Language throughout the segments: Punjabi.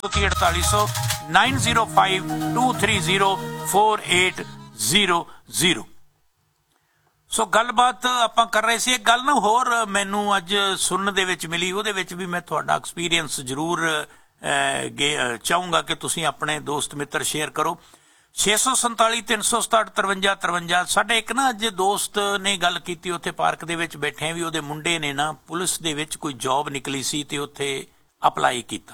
4800 90523048000। ਸੋ ਗੱਲਬਾਤ ਆਪਾਂ ਕਰ ਰਹੇ ਸੀ। ਇੱਕ ਗੱਲ ਨਾ ਹੋਰ ਮੈਨੂੰ ਅੱਜ ਸੁਣਨ ਦੇ ਵਿੱਚ ਮਿਲੀ, ਉਹਦੇ ਵਿੱਚ ਵੀ ਮੈਂ ਤੁਹਾਡਾ ਐਕਸਪੀਰੀਅੰਸ ਜ਼ਰੂਰ ਚਾਹੂੰਗਾ ਕਿ ਤੁਸੀਂ ਆਪਣੇ ਦੋਸਤ ਮਿੱਤਰ ਸ਼ੇਅਰ ਕਰੋ। 647 367 53 53 ਸਾਡੇ ਇੱਕ ਨਾ ਅੱਜ ਦੋਸਤ ਨੇ ਗੱਲ ਕੀਤੀ, ਉੱਥੇ ਪਾਰਕ ਦੇ ਵਿੱਚ ਬੈਠੇ ਵੀ ਉਹਦੇ ਮੁੰਡੇ ਨੇ ਨਾ ਪੁਲਿਸ ਦੇ ਵਿੱਚ ਕੋਈ ਜੌਬ ਨਿਕਲੀ ਸੀ ਤੇ ਉੱਥੇ ਅਪਲਾਈ ਕੀਤਾ।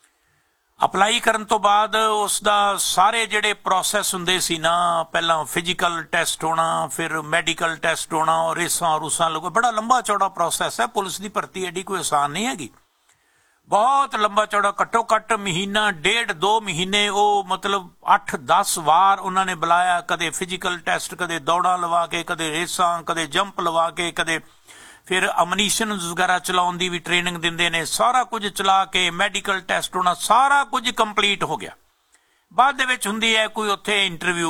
ਅਪਲਾਈ ਕਰਨ ਤੋਂ ਬਾਅਦ ਉਸ ਦਾ ਸਾਰੇ ਜਿਹੜੇ ਪ੍ਰੋਸੈਸ ਹੁੰਦੇ ਸੀ ਨਾ, ਪਹਿਲਾਂ ਫਿਜ਼ੀਕਲ ਟੈਸਟ ਹੋਣਾ, ਫਿਰ ਮੈਡੀਕਲ ਟੈਸਟ ਹੋਣਾ, ਔਰ ਰੇਸਾਂ ਰੂਸਾਂ ਲਗੋ, ਬੜਾ ਲੰਬਾ ਚੌੜਾ ਪ੍ਰੋਸੈਸ ਹੈ। ਪੁਲਿਸ ਦੀ ਭਰਤੀ ਐਡੀ ਕੋਈ ਆਸਾਨ ਨਹੀਂ ਹੈਗੀ, ਬਹੁਤ ਲੰਬਾ ਚੌੜਾ। ਘੱਟੋ ਘੱਟ ਮਹੀਨਾ ਡੇਢ 2 ਮਹੀਨੇ ਉਹ ਮਤਲਬ 8-10 ਵਾਰ ਉਹਨਾਂ ਨੇ ਬੁਲਾਇਆ, ਕਦੇ ਫਿਜ਼ੀਕਲ ਟੈਸਟ, ਕਦੇ ਦੌੜਾਂ ਲਵਾ ਕੇ, ਕਦੇ ਰੇਸਾਂ, ਕਦੇ ਜੰਪ ਲਵਾ ਕੇ, ਕਦੇ ਫਿਰ ਅਮਨੀਸ਼ਨ ਵਗੈਰਾ ਚਲਾਉਣ ਦੀ ਵੀ ਟ੍ਰੇਨਿੰਗ ਦਿੰਦੇ ਨੇ। ਸਾਰਾ ਕੁਝ ਚਲਾ ਕੇ ਮੈਡੀਕਲ ਟੈਸਟ ਹੋਣਾ, ਸਾਰਾ ਕੁਝ ਕੰਪਲੀਟ ਹੋ ਗਿਆ। ਬਾਅਦ ਦੇ ਵਿੱਚ ਹੁੰਦੀ ਹੈ ਕੋਈ ਉੱਥੇ ਇੰਟਰਵਿਊ,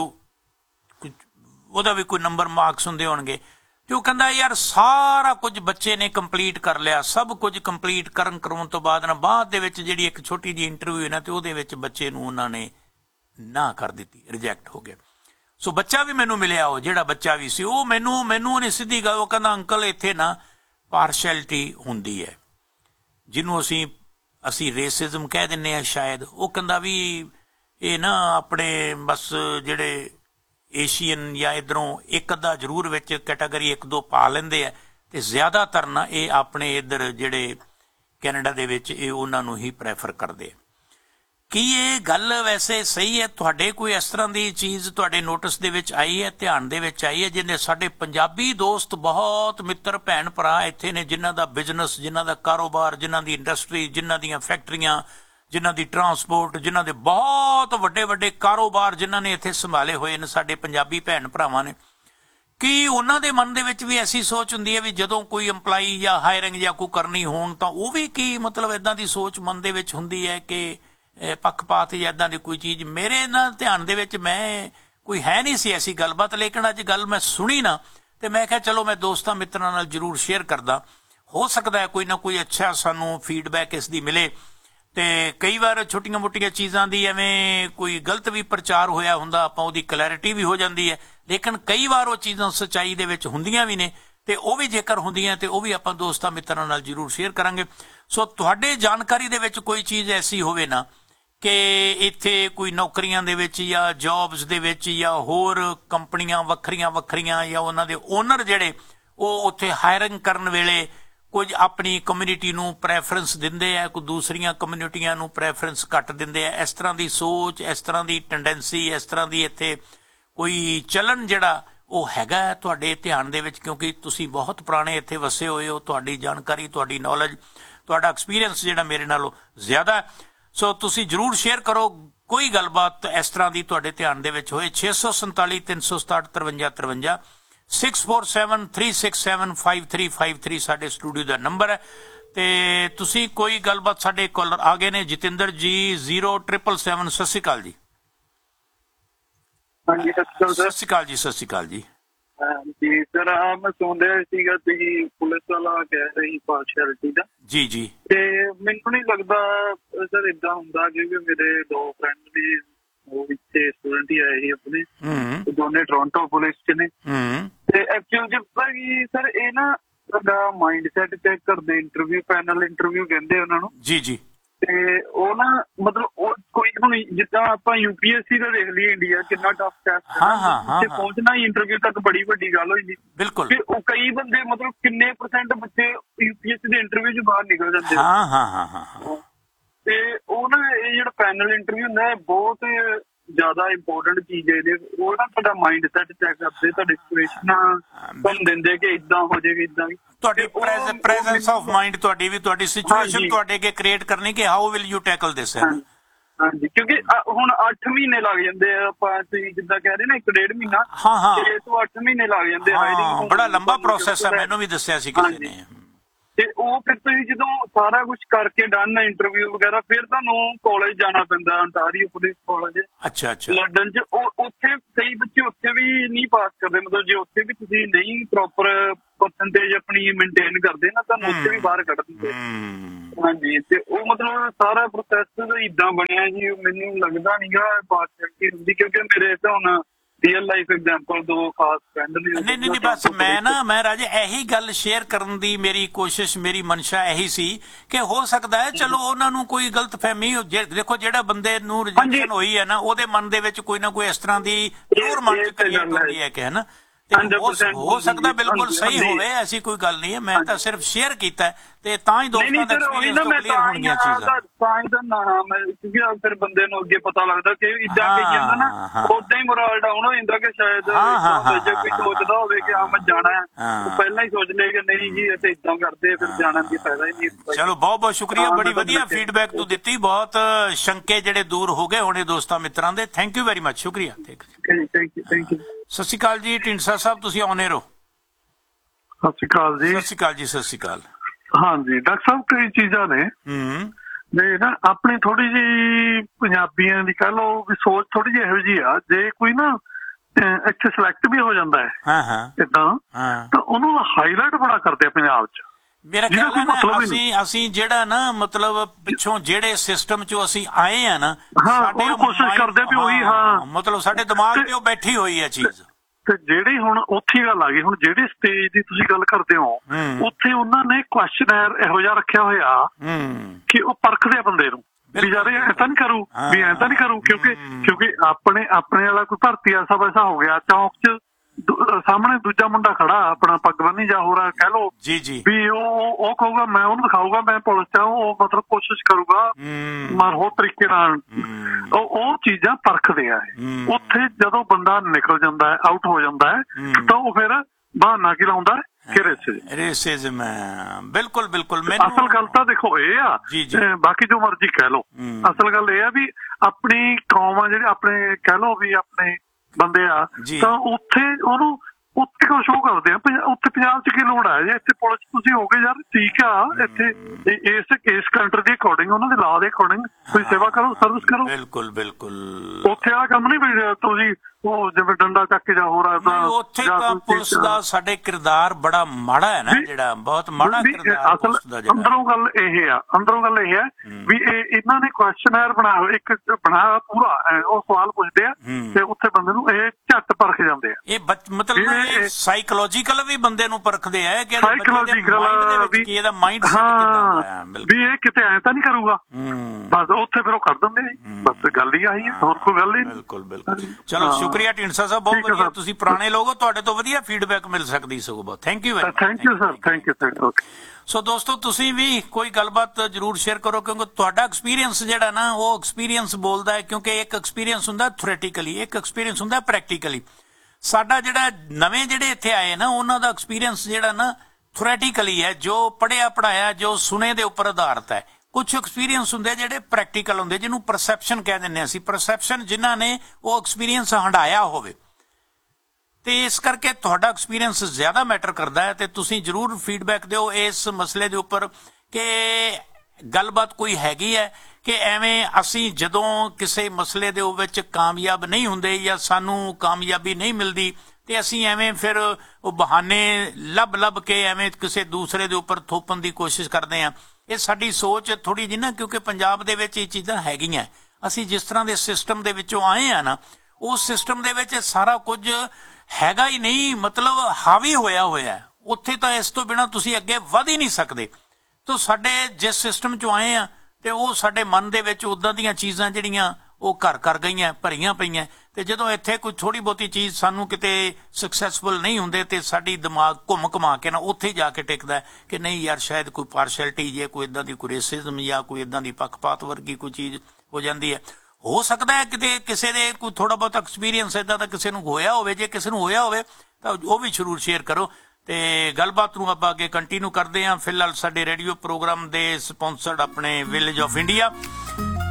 ਉਹਦਾ ਵੀ ਕੋਈ ਨੰਬਰ ਮਾਰਕਸ ਹੁੰਦੇ ਹੋਣਗੇ, ਤੇ ਉਹ ਕਹਿੰਦਾ ਯਾਰ ਸਾਰਾ ਕੁਝ ਬੱਚੇ ਨੇ ਕੰਪਲੀਟ ਕਰ ਲਿਆ। ਸਭ ਕੁਝ ਕੰਪਲੀਟ ਕਰਾਉਣ ਤੋਂ ਬਾਅਦ ਨਾ ਬਾਅਦ ਦੇ ਵਿੱਚ ਜਿਹੜੀ ਇੱਕ ਛੋਟੀ ਜਿਹੀ ਇੰਟਰਵਿਊ ਹੈ ਨਾ, ਤੇ ਉਹਦੇ ਵਿੱਚ ਬੱਚੇ ਨੂੰ ਉਹਨਾਂ ਨੇ ਨਾ ਕਰ ਦਿੱਤੀ, ਰਿਜੈਕਟ ਹੋ ਗਿਆ। ਸੋ ਬੱਚਾ ਵੀ ਮੈਨੂੰ ਮਿਲਿਆ, ਉਹ ਜਿਹੜਾ ਬੱਚਾ ਵੀ ਸੀ ਉਹ ਮੈਨੂੰ ਉਹਨੇ ਸਿੱਧੀ ਗੱਲ, ਉਹ ਕਹਿੰਦਾ ਅੰਕਲ ਇੱਥੇ ਨਾ ਪਾਰਸ਼ੈਲਿਟੀ ਹੁੰਦੀ ਹੈ, ਜਿਹਨੂੰ ਅਸੀਂ ਰੇਸਿਜ਼ਮ ਕਹਿ ਦਿੰਦੇ ਹਾਂ ਸ਼ਾਇਦ। ਉਹ ਕਹਿੰਦਾ ਵੀ ਇਹ ਨਾ ਆਪਣੇ ਬਸ ਜਿਹੜੇ ਏਸ਼ੀਅਨ ਜਾਂ ਇੱਧਰੋਂ ਇੱਕ ਅੱਧਾ ਜ਼ਰੂਰ ਵਿੱਚ ਕੈਟਾਗਰੀ 1-2 ਪਾ ਲੈਂਦੇ ਆ, ਤੇ ਜ਼ਿਆਦਾਤਰ ਨਾ ਇਹ ਆਪਣੇ ਇੱਧਰ ਜਿਹੜੇ ਕੈਨੇਡਾ ਦੇ ਵਿੱਚ ਇਹ ਉਹਨਾਂ ਨੂੰ ਹੀ ਪ੍ਰੈਫਰ ਕਰਦੇ ਆ। ਕੀ ਇਹ ਗੱਲ ਵੈਸੇ ਸਹੀ ਹੈ? ਤੁਹਾਡੇ ਕੋਈ ਇਸ ਤਰ੍ਹਾਂ ਦੀ ਚੀਜ਼ ਤੁਹਾਡੇ ਨੋਟਿਸ ਦੇ ਵਿੱਚ ਆਈ ਹੈ, ਧਿਆਨ ਦੇ ਵਿੱਚ ਆਈ ਹੈ? ਜਿਹਨੇ ਸਾਡੇ ਪੰਜਾਬੀ ਦੋਸਤ ਬਹੁਤ ਮਿੱਤਰ ਭੈਣ ਭਰਾ ਇੱਥੇ ਨੇ, ਜਿਨ੍ਹਾਂ ਦਾ ਬਿਜ਼ਨਸ, ਜਿਨ੍ਹਾਂ ਦਾ ਕਾਰੋਬਾਰ, ਜਿਨ੍ਹਾਂ ਦੀ ਇੰਡਸਟਰੀ, ਜਿਨ੍ਹਾਂ ਦੀਆਂ ਫੈਕਟਰੀਆਂ, ਜਿਨ੍ਹਾਂ ਦੀ ਟਰਾਂਸਪੋਰਟ, ਜਿਨ੍ਹਾਂ ਦੇ ਬਹੁਤ ਵੱਡੇ ਵੱਡੇ ਕਾਰੋਬਾਰ ਜਿਨ੍ਹਾਂ ਨੇ ਇੱਥੇ ਸੰਭਾਲੇ ਹੋਏ ਨੇ, ਸਾਡੇ ਪੰਜਾਬੀ ਭੈਣ ਭਰਾਵਾਂ ਨੇ। ਕੀ ਉਹਨਾਂ ਦੇ ਮਨ ਦੇ ਵਿੱਚ ਵੀ ਐਸੀ ਸੋਚ ਹੁੰਦੀ ਹੈ ਵੀ ਜਦੋਂ ਕੋਈ ਇੰਪਲਾਈ ਜਾਂ ਹਾਇਰਿੰਗ ਜਾਂ ਕੋਈ ਕਰਨੀ ਹੋਣ ਤਾਂ ਉਹ ਵੀ ਕੀ ਮਤਲਬ ਇੱਦਾਂ ਦੀ ਸੋਚ ਮਨ ਦੇ ਵਿੱਚ ਹੁੰਦੀ ਹੈ ਕਿ ਪੱਖਪਾਤ ਜਾਂ ਇੱਦਾਂ ਦੀ ਕੋਈ ਚੀਜ਼? ਮੇਰੇ ਨਾਲ ਧਿਆਨ ਦੇ ਵਿੱਚ ਮੈਂ ਕੋਈ ਹੈ ਨਹੀਂ ਸੀ ਐਸੀ ਗੱਲਬਾਤ, ਲੇਕਿਨ ਅੱਜ ਗੱਲ ਮੈਂ ਸੁਣੀ ਨਾ ਤੇ ਮੈਂ ਕਿਹਾ ਚਲੋ ਮੈਂ ਦੋਸਤਾਂ ਮਿੱਤਰਾਂ ਨਾਲ ਜ਼ਰੂਰ ਸ਼ੇਅਰ ਕਰਦਾ। ਹੋ ਸਕਦਾ ਹੈ ਕੋਈ ਨਾ ਕੋਈ ਅੱਛਾ ਸਾਨੂੰ ਫੀਡਬੈਕ ਇਸ ਦੀ ਮਿਲੇ। ਤੇ ਕਈ ਵਾਰ ਛੋਟੀਆਂ ਮੋਟੀਆਂ ਚੀਜ਼ਾਂ ਦੀ ਐਵੇਂ ਕੋਈ ਗਲਤ ਵੀ ਪ੍ਰਚਾਰ ਹੋਇਆ ਹੁੰਦਾ, ਆਪਾਂ ਉਹਦੀ ਕਲੈਰਿਟੀ ਵੀ ਹੋ ਜਾਂਦੀ ਹੈ, ਲੇਕਿਨ ਕਈ ਵਾਰ ਉਹ ਚੀਜ਼ਾਂ ਸੱਚਾਈ ਦੇ ਵਿੱਚ ਹੁੰਦੀਆਂ ਵੀ ਨੇ, ਤੇ ਉਹ ਵੀ ਜੇਕਰ ਹੁੰਦੀਆਂ ਤੇ ਉਹ ਵੀ ਆਪਾਂ ਦੋਸਤਾਂ ਮਿੱਤਰਾਂ ਨਾਲ ਜ਼ਰੂਰ ਸ਼ੇਅਰ ਕਰਾਂਗੇ। ਸੋ ਤੁਹਾਡੇ ਜਾਣਕਾਰੀ ਦੇ ਵਿੱਚ ਕੋਈ ਚੀਜ਼ ਐਸੀ ਹੋਵੇ ਨਾ ਕਿ ਇੱਥੇ ਕੋਈ ਨੌਕਰੀਆਂ ਦੇ ਵਿੱਚ ਜਾਂ ਜੌਬਸ ਦੇ ਵਿੱਚ ਜਾਂ ਹੋਰ ਕੰਪਨੀਆਂ ਵੱਖਰੀਆਂ ਜਾਂ ਉਹਨਾਂ ਦੇ ਓਨਰ ਜਿਹੜੇ ਉਹ ਉੱਥੇ ਹਾਇਰਿੰਗ ਕਰਨ ਵੇਲੇ ਕੁਝ ਆਪਣੀ ਕਮਿਊਨਿਟੀ ਨੂੰ ਪ੍ਰੈਫਰੈਂਸ ਦਿੰਦੇ ਆ, ਕੋਈ ਦੂਸਰੀਆਂ ਕਮਿਊਨਿਟੀਆਂ ਨੂੰ ਪ੍ਰੈਫਰੈਂਸ ਘੱਟ ਦਿੰਦੇ ਆ, ਇਸ ਤਰ੍ਹਾਂ ਦੀ ਸੋਚ, ਇਸ ਤਰ੍ਹਾਂ ਦੀ ਟੈਂਡੈਂਸੀ, ਇਸ ਤਰ੍ਹਾਂ ਦੀ ਇੱਥੇ ਕੋਈ ਚਲਨ ਜਿਹੜਾ ਉਹ ਹੈਗਾ ਤੁਹਾਡੇ ਧਿਆਨ ਦੇ ਵਿੱਚ? ਕਿਉਂਕਿ ਤੁਸੀਂ ਬਹੁਤ ਪੁਰਾਣੇ ਇੱਥੇ ਵਸੇ ਹੋਏ ਹੋ, ਤੁਹਾਡੀ ਜਾਣਕਾਰੀ, ਤੁਹਾਡੀ ਨੌਲੇਜ, ਤੁਹਾਡਾ ਐਕਸਪੀਰੀਅੰਸ ਜਿਹੜਾ ਮੇਰੇ ਨਾਲੋਂ ਜ਼ਿਆਦਾ। ਸੋ ਤੁਸੀਂ ਜ਼ਰੂਰ ਸ਼ੇਅਰ ਕਰੋ ਕੋਈ ਗੱਲਬਾਤ ਇਸ ਤਰ੍ਹਾਂ ਦੀ ਤੁਹਾਡੇ ਧਿਆਨ ਦੇ ਵਿੱਚ ਹੋਏ। 647 367 53 53 647 367 5353 ਸਾਡੇ ਸਟੂਡੀਓ ਦਾ ਨੰਬਰ ਹੈ। ਤੇ ਤੁਸੀਂ ਕੋਈ ਗੱਲਬਾਤ, ਸਾਡੇ ਕਾਲਰ ਆ ਗਏ ਨੇ ਜਤਿੰਦਰ ਜੀ 0777। ਸਤਿ ਸ਼੍ਰੀ ਅਕਾਲ ਜੀ। ਹਾਂਜੀ ਸਤਿ ਸ਼੍ਰੀ ਅਕਾਲ ਜੀ। ਸਤਿ ਸ਼੍ਰੀ ਅਕਾਲ ਜੀ। ਜੀ ਸਰ, ਮੈਂ ਸੁਣ ਰਿਹਾ ਸੀਗਾ ਤੁਸੀਂ ਪੁਲਿਸ ਵਾਲਾ ਕਹਿ ਰਹੀ ਪਾਰਸ਼ੈਲਿਟੀ ਦਾ। ਜੀ ਜੀ। ਤੇ ਮੈਨੂੰ ਨਹੀਂ ਲੱਗਦਾ ਸਰ ਏਦਾਂ ਹੁੰਦਾ, ਕਿਉਂਕਿ ਮੇਰੇ 2 ਫਰੈਂਡ ਵੀ ਉਹ ਇੱਥੇ ਸਟੂਡੈਂਟ ਹੀ ਆਏ ਸੀ ਆਪਣੇ, ਦੋਨੇ ਟੋਰਾਂਟੋ ਪੁਲਿਸ ਚ ਨੇ। ਤੇ ਐਕਚੁਅਲ ਚ ਪਤਾ ਕੀ ਸਰ, ਇਹ ਨਾ ਤੁਹਾਡਾ ਮਾਈਂਡ ਸੈਟ ਚੈੱਕ ਕਰਦੇ, ਇੰਟਰਵਿਊ ਪੈਨਲ ਇੰਟਰਵਿਊ ਕਹਿੰਦੇ ਉਹਨਾਂ ਨੂੰ। ਜੀ ਜੀ। ਤੇ ਉਹ ਨਾ ਮਤਲਬ ਉਹ ਕੋਈ ਹੁਣ ਜਿੱਦਾਂ ਆਪਾਂ UPSC ਦਾ ਦੇਖ ਲਈਏ ਇੰਡੀਆ, ਕਿੰਨਾ ਟਫ ਟੈਸਟ ਹੈ, ਪਹੁੰਚਣਾ ਹੀ ਇੰਟਰਵਿਊ ਤੱਕ ਬੜੀ ਵੱਡੀ ਗੱਲ ਹੋਈ ਸੀ। ਬਿਲਕੁਲ। ਤੇ ਉਹ ਕਈ ਬੰਦੇ ਮਤਲਬ ਕਿੰਨੇ % ਬੱਚੇ UPSC ਦੇ ਇੰਟਰਵਿਊ ਚ ਬਾਹਰ ਨਿਕਲ ਜਾਂਦੇ। ਤੇ ਉਹ ਨਾ ਇਹ ਜਿਹੜਾ ਪੈਨਲ ਇੰਟਰਵਿਊ ਹੁੰਦਾ, ਬਹੁਤ ਜ਼ਿਆਦਾ ਇੰਪੋਰਟੈਂਟ ਚੀਜ਼ ਹੈ। ਉਹ ਨਾ ਤੁਹਾਡਾ ਮਾਈਂਡ ਸੈਟ ਚੈੱਕ ਕਰਦੇ, ਤੁਹਾਡੇ ਸਿਚੁਏਸ਼ਨਾਂ ਤੁਹਾਨੂੰ ਦਿੰਦੇ ਕਿ ਏਦਾਂ ਹੋ ਜਾਏਗਾ, ਏਦਾਂ ਵੀ ਤੁਹਾਡੀ ਪ੍ਰੈਜ਼ੈਂਸ ਆਫ ਮਾਈਂਡ, ਤੁਹਾਡੀ ਸਿਚੁਏਸ਼ਨ ਤੁਹਾਡੇ ਅੱਗੇ ਕ੍ਰੀਏਟ ਕਰਨੀ ਕਿ ਹਾਊ ਵਿਲ ਯੂ ਟੈਕਲ ਦਿਸ ਹੈ। ਹਾਂਜੀ, ਕਿਉਂਕਿ ਹੁਣ 8 ਮਹੀਨੇ ਲੱਗ ਜਾਂਦੇ ਆ, ਆਪਾਂ ਤੁਸੀਂ ਜਿੱਦਾਂ ਕਹਿ ਰਹੇ ਨਾ 1-1.5 ਮਹੀਨਾ, 6 ਤੋਂ 8 ਮਹੀਨੇ ਲੱਗ ਜਾਂਦੇ ਹਾਇਰਿੰਗ। ਬੜਾ ਲੰਬਾ ਪ੍ਰੋਸੈਸ ਹੈ, ਮੈਨੂੰ ਵੀ ਦੱਸਿਆ ਸੀ ਕਿਸੇ ਨੇ। ਤੇ ਉਹ ਫਿਰ ਤੁਸੀਂ ਜਦੋਂ ਸਾਰਾ ਕੁਛ ਕਰਕੇ ਡਨ ਇੰਟਰਵਿਊ ਵਗੈਰਾ, ਫਿਰ ਤੁਹਾਨੂੰ ਕਾਲਜ ਜਾਣਾ ਪੈਂਦਾ, ਅੰਟਾਰੀਓ ਪੁਲਿਸ ਕਾਲਜ ਲੰਡਨ ਚ। ਉੱਥੇ ਕਈ ਬੱਚੇ ਉੱਥੇ ਵੀ ਨਹੀਂ ਪਾਸ ਕਰਦੇ, ਮਤਲਬ ਜੇ ਉੱਥੇ ਵੀ ਤੁਸੀਂ ਨਹੀਂ ਪ੍ਰੋਪਰ ਪਰਸੈਂਟੇਜ ਆਪਣੀ ਮੇਨਟੇਨ ਕਰਦੇ ਨਾ ਤੁਹਾਨੂੰ ਉੱਥੇ ਵੀ ਬਾਹਰ ਕੱਢ ਦਿੰਦੇ। ਹਾਂਜੀ, ਤੇ ਉਹ ਮਤਲਬ ਸਾਰਾ ਪ੍ਰੋਸੈਸ ਇਦਾਂ ਬਣਿਆ ਜੀ। ਮੈਨੂੰ ਲੱਗਦਾ ਨੀਗਾ ਪਾਰਸ਼ੈਲਿਟੀ ਹੁੰਦੀ, ਕਿਉਂਕਿ ਮੇਰੇ ਤਾਂ ਹੁਣ ਰੀਅਲ ਲਾਈਫ ਐਗਜ਼ਾਮਪਲ ਦੋ ਖਾਸ ਫਰੈਂਡ ਨੇ। ਨਹੀਂ ਬਸ ਮੈਂ ਰਾਜੇ ਇਹੀ ਗੱਲ ਸ਼ੇਅਰ ਕਰਨ ਦੀ ਮੇਰੀ ਕੋਸ਼ਿਸ਼, ਮੇਰੀ ਮਨਸ਼ਾ ਇਹੀ ਸੀ ਕਿ ਹੋ ਸਕਦਾ ਹੈ ਚਲੋ ਉਹਨਾਂ ਨੂੰ ਕੋਈ ਗਲਤਫਹਿਮੀ, ਦੇਖੋ ਜਿਹੜਾ ਬੰਦੇ ਨੂੰ ਰਿਜੈਕਸ਼ਨ ਹੋਈ ਹੈ ਨਾ ਉਹਦੇ ਮਨ ਦੇ ਵਿੱਚ ਕੋਈ ਨਾ ਕੋਈ ਇਸ ਤਰ੍ਹਾਂ ਦੀ ਜ਼ਰੂਰ ਮਨ ਚ ਕ੍ਰੀਏਟ ਹੁੰਦੀ ਹੈ ਕਿ ਹੈ ਨਾ, ਹੋ ਸਕਦਾ ਬਿਲਕੁਲ ਸਹੀ ਹੋਵੇ, ਐਸੀ ਕੋਈ ਗੱਲ ਨਹੀਂ ਹੈ। ਮੈਂ ਤਾਂ ਸਿਰਫ ਸ਼ੇਅਰ ਕੀਤਾ ਤੇ ਤਾਂ ਹੀ ਦੋਸਤਾਂ ਦਾ ਐਕਸਪੀਰੀਅੰਸ ਤੋਂ ਕਲੀਅਰ ਹੋਣਗੀਆਂ ਚੀਜ਼ਾਂ। ਤਾਂ ਹੀ ਤਾਂ ਨਾ ਮੈਂ ਕਿਉਂਕਿ ਫਿਰ ਬੰਦੇ ਨੂੰ ਅੱਗੇ ਪਤਾ ਲੱਗਦਾ ਕਿ ਇਦਾਂ ਕਹੀ ਜਾਂਦਾ ਨਾ, ਉਦਾਂ ਹੀ ਮੋਰਲ ਡਾਊਨ ਹੋ ਜਾਂਦਾ ਕਿ ਸ਼ਾਇਦ ਜੇ ਕੋਈ ਸੋਚਦਾ ਹੋਵੇ ਕਿ ਹਾਂ ਮੈਂ ਜਾਣਾ ਹੈ, ਪਹਿਲਾਂ ਹੀ ਸੋਚ ਲਏ ਕਿ ਨਹੀਂ ਜੀ ਅਸੀਂ ਇਦਾਂ ਕਰਦੇ, ਫਿਰ ਜਾਣ ਦੀ ਫਾਇਦਾ ਹੀ ਨਹੀਂ। ਚਲੋ ਬਹੁਤ ਬਹੁਤ ਸ਼ੁਕਰੀਆ, ਬੜੀ ਵਧੀਆ ਫੀਡਬੈਕ ਤੂੰ ਦਿੱਤੀ, ਬਹੁਤ ਸ਼ੰਕੇ ਜਿਹੜੇ ਦੂਰ ਹੋ ਗਏ ਹੋਣੇ ਦੋਸਤਾਂ ਮਿੱਤਰਾਂ ਦੇ। ਥੈਂਕ ਯੂ ਵੈਰੀ ਮਚ, ਸ਼ੁਕਰੀਆ। Thank you. ਸਤਿ ਸ਼੍ਰੀ ਅਕਾਲ ਜੀ ਢੀਂਡਸਾ ਸਾਹਿਬ, ਤੁਸੀਂ ਆਉਣੇ ਰਹੋ। ਸਤਿ ਸ਼੍ਰੀ ਅਕਾਲ ਜੀ। ਸਤਿ ਸ਼੍ਰੀ ਅਕਾਲ ਜੀ। ਸਤਿ ਸ਼੍ਰੀ ਅਕਾਲ। ਹਾਂਜੀ ਡਾਕਟਰ ਸਾਹਿਬ, ਕਈ ਚੀਜ਼ਾਂ ਨੇ ਨੇ ਨਾ ਆਪਣੀ ਥੋੜੀ ਜਿਹੀ ਪੰਜਾਬੀਆਂ ਦੀ ਕਹਿ ਲਓ ਵੀ ਸੋਚ ਥੋੜੀ ਜਿਹੀ ਇਹੋ ਜਿਹੀ ਆ, ਜੇ ਕੋਈ ਨਾ ਇੱਥੇ ਸਿਲੈਕਟ ਵੀ ਹੋ ਜਾਂਦਾ ਹੈ ਏਦਾਂ ਤਾਂ ਉਹਨੂੰ ਹਾਈਲਾਈਟ ਬੜਾ ਕਰਦੇ ਆ ਪੰਜਾਬ 'ਚ। ਮੇਰਾ ਖਿਆਲ ਹੈ ਅਸੀਂ ਜਿਹੜਾ ਨਾ ਮਤਲਬ ਪਿੱਛੋਂ ਜਿਹੜੇ ਸਿਸਟਮ 'ਚੋਂ ਅਸੀਂ ਆਏ ਆ ਨਾ, ਉਹ ਕੋਸ਼ਿਸ਼ ਕਰਦੇ ਵੀ ਉਹੀ ਮਤਲਬ ਸਾਡੇ ਦਿਮਾਗ 'ਤੇ ਉਹ ਬੈਠੀ ਹੋਈ ਹੈ ਚੀਜ਼। ਤੇ ਜਿਹੜੀ ਹੁਣ ਉੱਥੇ ਗੱਲ ਆ ਗਈ, ਹੁਣ ਜਿਹੜੀ ਸਟੇਜ ਦੀ ਤੁਸੀਂ ਗੱਲ ਕਰਦੇ ਹੋ ਉੱਥੇ ਉਹਨਾਂ ਨੇ ਕੁਐਸਚਨਰ ਇਹੋ ਜਿਹਾ ਰੱਖਿਆ ਹੋਇਆ ਕਿ ਉਹ ਪਰਖਦੇ ਆ ਬੰਦੇ ਨੂੰ ਵੀ ਯਾਰ ਐ ਤਾਂ ਨੀ ਕਰੂ, ਵੀ ਐ ਤਾਂ ਨੀ ਕਰੂ, ਕਿਉਂਕਿ ਆਪਣੇ ਵਾਲਾ ਕੋਈ ਭਰਤੀ ਐਸਾ ਵੈਸਾ ਹੋ ਗਿਆ, ਚੌਂਕ 'ਚ ਸਾਹਮਣੇ ਦੂਜਾ ਮੁੰਡਾ ਖੜਾ ਆਪਣਾ ਪੱਗ ਬੰਨੀ ਜਾਂ ਹੋਰ ਕਹਿ ਲਓ ਵੀ ਉਹ ਕਹੂਗਾ ਮੈਂ ਉਹਨੂੰ ਦਿਖਾਊਗਾ ਮੈਂ ਪੁਲਿਸ 'ਚ, ਉਹ ਮਤਲਬ ਕੋਸ਼ਿਸ਼ ਕਰੂਗਾ ਮਰ ਹੋਰ ਤਰੀਕੇ ਨਾਲ ਉਹ ਚੀਜ਼ਾਂ ਪਰਖਦੇ ਆ। ਉੱਥੇ ਜਦੋਂ ਬੰਦਾ ਨਿਕਲ ਜਾਂਦਾ ਹੈ, ਆਊਟ ਹੋ ਜਾਂਦਾ ਹੈ, ਤਾਂ ਉਹ ਫਿਰ ਬਹਾਨਾ ਕੀ ਲਾਉਂਦਾ ਕਿ ਰੇਸਿਜ਼ਮ। ਬਿਲਕੁਲ ਬਿਲਕੁਲ। ਅਸਲ ਗੱਲ ਤਾਂ ਦੇਖੋ ਇਹ ਆ, ਬਾਕੀ ਜੋ ਮਰਜ਼ੀ ਕਹਿ ਲਓ, ਅਸਲ ਗੱਲ ਇਹ ਆ ਵੀ ਆਪਣੀ ਕੌਮ ਆ ਜਿਹੜੀ ਆਪਣੇ ਕਹਿ ਲਓ ਵੀ ਆਪਣੇ ਬੰਦੇ ਆ, ਤਾਂ ਉੱਥੇ ਉਹਨੂੰ ਉੱਥੇ ਕਿਉਂ ਸ਼ੋਅ ਕਰਦੇ ਆ। ਉੱਥੇ ਪੰਜਾਬ 'ਚ ਕੀ ਲੋੜ ਹੈ ਜੇ ਇੱਥੇ ਪੁਲਿਸ ਤੁਸੀਂ ਹੋ ਗਏ ਯਾਰ, ਠੀਕ ਆ, ਇੱਥੇ ਇਸ ਕੰਟਰੀ ਦੇ ਅਕੋਰਡਿੰਗ ਉਹਨਾਂ ਦੇ ਲਾਅ ਦੇ ਅਕੋਰਡਿੰਗ ਤੁਸੀਂ ਸੇਵਾ ਕਰੋ, ਸਰਵਿਸ ਕਰੋ। ਬਿਲਕੁਲ ਬਿਲਕੁਲ। ਉੱਥੇ ਵਾਲਾ ਕੰਮ ਨਹੀਂ ਵੀ ਤੁਸੀਂ ਉਹ ਜਿਵੇਂ ਡੰਡਾ ਚੱਕ ਕੇ ਜਾਂ ਹੋਰ ਉੱਥੇ ਤਾਂ ਪੁਲਿਸ ਦਾ ਸਾਡੇ ਕਿਰਦਾਰ ਬੜਾ ਮਾੜਾ ਹੈ ਨਾ, ਜਿਹੜਾ ਬਹੁਤ ਮਾੜਾ ਕਿਰਦਾਰ। ਅਸਲ ਅੰਦਰੋਂ ਗੱਲ ਇਹ ਹੈ ਵੀ ਇਹਨਾਂ ਨੇ ਕੁਐਸਚਨਰ ਬਣਾਇਆ, ਇੱਕ ਬਣਾਇਆ ਪੂਰਾ, ਉਹ ਸਵਾਲ ਪੁੱਛਦੇ ਆ ਤੇ ਉੱਥੇ ਬੰਦੇ ਨੂੰ ਇਹ ਝੱਟ ਪਰਖ ਜਾਂਦੇ ਆ। ਇਹ ਮਤਲਬ ਸਾਈਕੋਲੋਜੀਕਲ ਵੀ ਬੰਦੇ ਨੂੰ ਪਰਖਦੇ ਆ ਕਿ ਸਾਈਕੋਲੋਜੀਕਲ ਵੀ ਇਹਦਾ ਮਾਈਂਡ ਵੀ ਇਹ ਕਿਤੇ ਐ ਤਾਂ ਨਹੀਂ ਕਰੂਗਾ, ਬਸ ਉੱਥੇ ਫਿਰ ਉਹ ਕਰ ਦਿੰਦੇ ਆ। ਬਸ ਗੱਲ ਹੀ ਆਹੀ ਹੈ, ਹੋਰ ਕੋਈ ਗੱਲ ਹੀ ਨਹੀਂ। ਬਿਲਕੁਲ ਬਿਲਕੁਲ। ਚਲੋ ਸ਼ੁਕਰੀਆ ਢੀਂਡਸਾ ਸਾਹਿਬ, ਬਹੁਤ ਵਧੀਆ, ਤੁਸੀਂ ਪੁਰਾਣੇ ਲੋਕ ਹੋ, ਤੁਹਾਡੇ ਤੋਂ ਵਧੀਆ ਫੀਡਬੈਕ ਮਿਲ ਸਕਦੀ ਸਗੋਂ। ਬਹੁਤ thank you sir. Thank you. ਸੋ ਦੋਸਤੋ ਤੁਸੀਂ ਵੀ ਕੋਈ ਗੱਲਬਾਤ ਜ਼ਰੂਰ ਸ਼ੇਅਰ ਕਰੋ, ਕਿਉਂਕਿ ਤੁਹਾਡਾ ਐਕਸਪੀਰੀਅੰਸ ਜਿਹੜਾ ਨਾ ਉਹ ਐਕਸਪੀਰੀਅੰਸ ਬੋਲਦਾ ਹੈ, ਕਿਉਂਕਿ ਇੱਕ ਐਕਸਪੀਰੀਅੰਸ ਹੁੰਦਾ ਥਿਓਰੈਟੀਕਲੀ, ਇੱਕ ਐਕਸਪੀਰੀਅੰਸ ਹੁੰਦਾ ਪ੍ਰੈਕਟੀਕਲੀ। ਸਾਡਾ ਜਿਹੜਾ ਨਵੇਂ ਜਿਹੜੇ ਇੱਥੇ ਆਏ ਨਾ ਉਹਨਾਂ ਦਾ ਐਕਸਪੀਰੀਅੰਸ ਜਿਹੜਾ ਨਾ ਥਿਓਰੈਟੀਕਲੀ ਹੈ, ਜੋ ਪੜ੍ਹਿਆ ਪੜ੍ਹਾਇਆ, ਜੋ ਸੁਣੇ ਦੇ ਉੱਪਰ ਆਧਾਰਿਤ ਹੈ। ਕੁਛ ਐਕਸਪੀਰੀਅੰਸ ਹੁੰਦੇ ਜਿਹੜੇ ਪ੍ਰੈਕਟੀਕਲ ਹੁੰਦੇ, ਜਿਹਨੂੰ ਪਰਸੈਪਸ਼ਨ ਕਹਿ ਦਿੰਦੇ ਅਸੀਂ। ਪਰਸੈਪਸ਼ਨ ਜਿਨ੍ਹਾਂ ਨੇ ਉਹ ਐਕਸਪੀਰੀਅੰਸ ਹੰਢਾਇਆ ਹੋਵੇ, ਤੇ ਇਸ ਕਰਕੇ ਤੁਹਾਡਾ ਐਕਸਪੀਰੀਅੰਸ ਜ਼ਿਆਦਾ ਮੈਟਰ ਕਰਦਾ ਹੈ। ਤੇ ਤੁਸੀਂ ਜ਼ਰੂਰ ਫੀਡਬੈਕ ਦਿਓ ਇਸ ਮਸਲੇ ਦੇ ਉੱਪਰ ਕਿ ਗੱਲਬਾਤ ਕੋਈ ਹੈਗੀ ਹੈ ਕਿ ਐਵੇਂ ਅਸੀਂ ਜਦੋਂ ਕਿਸੇ ਮਸਲੇ ਦੇ ਵਿੱਚ ਕਾਮਯਾਬ ਨਹੀਂ ਹੁੰਦੇ ਜਾਂ ਸਾਨੂੰ ਕਾਮਯਾਬੀ ਨਹੀਂ ਮਿਲਦੀ ਤੇ ਅਸੀਂ ਐਵੇਂ ਫਿਰ ਉਹ ਬਹਾਨੇ ਲੱਭ ਕੇ ਐਵੇਂ ਕਿਸੇ ਦੂਸਰੇ ਦੇ ਉੱਪਰ ਥੋਪਣ ਦੀ ਕੋਸ਼ਿਸ਼ ਕਰਦੇ ਹਾਂ। ਇਹ ਸਾਡੀ ਸੋਚ ਥੋੜੀ ਜਿਹੀ ਨਾ, ਕਿਉਂਕਿ ਪੰਜਾਬ ਦੇ ਵਿੱਚ ਇਹ ਚੀਜ਼ਾਂ ਹੈਗੀਆਂ। ਅਸੀਂ ਜਿਸ ਤਰ੍ਹਾਂ ਦੇ ਸਿਸਟਮ ਦੇ ਵਿੱਚੋਂ ਆਏ ਆ ਨਾ, ਉਸ ਸਿਸਟਮ ਦੇ ਵਿੱਚ ਸਾਰਾ ਕੁਝ ਹੈਗਾ ਹੀ ਨਹੀਂ, ਮਤਲਬ ਹਾਵੀ ਹੋਇਆ ਉੱਥੇ ਤਾਂ ਇਸ ਤੋਂ ਬਿਨਾਂ ਤੁਸੀਂ ਅੱਗੇ ਵਧ ਹੀ ਨਹੀਂ ਸਕਦੇ। ਤਾਂ ਸਾਡੇ ਜਿਸ ਸਿਸਟਮ 'ਚੋਂ ਆਏ ਆ ਤੇ ਉਹ ਸਾਡੇ ਮਨ ਦੇ ਵਿੱਚ ਉਦਾਂ ਦੀਆਂ ਚੀਜ਼ਾਂ ਜਿਹੜੀਆਂ ਉਹ ਘਰ ਕਰ ਗਈਆਂ, ਭਰੀਆਂ ਪਈਆਂ। ਤੇ ਜਦੋਂ ਇੱਥੇ ਕੋਈ ਥੋੜੀ ਬਹੁਤੀ ਚੀਜ਼ ਸਾਨੂੰ ਕਿਤੇ ਸਕਸੈਸਫੁਲ ਨਹੀਂ ਹੁੰਦੇ ਤੇ ਸਾਡੀ ਦਿਮਾਗ ਘੁੰਮਾ ਕੇ ਨਾ ਉੱਥੇ ਜਾ ਕੇ ਟਿਕਦਾ ਕਿ ਨਹੀਂ ਯਾਰ ਸ਼ਾਇਦ ਕੋਈ ਪਾਰਸ਼ੈਲਿਟੀ ਜੇ ਕੋਈ ਇਦਾਂ ਦੀ ਕੋਈ ਰੇਸਿਜ਼ਮ ਜਾਂ ਕੋਈ ਇਦਾਂ ਦੀ ਪੱਖਪਾਤ ਵਰਗੀ ਕੋਈ ਚੀਜ਼ ਹੋ ਜਾਂਦੀ ਹੈ। ਹੋ ਸਕਦਾ ਹੈ ਕਿਤੇ ਕਿਸੇ ਦੇ ਕੋਈ ਥੋੜਾ ਬਹੁਤ ਐਕਸਪੀਰੀਅੰਸ ਇਦਾਂ ਦਾ ਕਿਸੇ ਨੂੰ ਹੋਇਆ ਹੋਵੇ। ਜੇ ਕਿਸੇ ਨੂੰ ਹੋਇਆ ਹੋਵੇ ਤਾਂ ਉਹ ਵੀ ਜ਼ਰੂਰ ਸ਼ੇਅਰ ਕਰੋ ਤੇ ਗੱਲਬਾਤ ਨੂੰ ਆਪਾਂ ਅੱਗੇ ਕੰਟੀਨਿਊ ਕਰਦੇ ਹਾਂ। ਫਿਲਹਾਲ ਸਾਡੇ ਰੇਡੀਓ ਪ੍ਰੋਗਰਾਮ ਦੇ ਸਪਾਂਸਰਡ ਆਪਣੇ ਵਿਲੇਜ ਆਫ ਇੰਡੀਆ